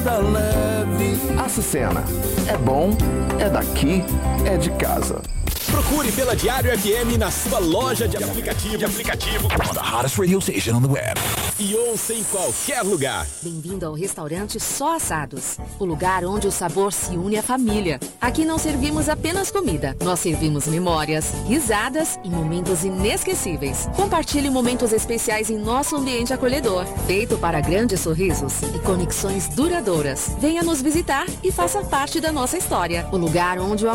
vida leve. Açucena. É bom, é daqui, é de casa. Procure pela Diário FM na sua loja de aplicativo. On the hottest radio station on the web. E ouça em qualquer lugar. Bem-vindo ao restaurante Só Assados, o lugar onde o sabor se une à família. Aqui não servimos apenas comida, nós servimos memórias, risadas e momentos inesquecíveis. Compartilhe momentos especiais em nosso ambiente acolhedor, feito para grandes sorrisos e conexões duradouras. Venha nos visitar e faça parte da nossa história. O lugar onde o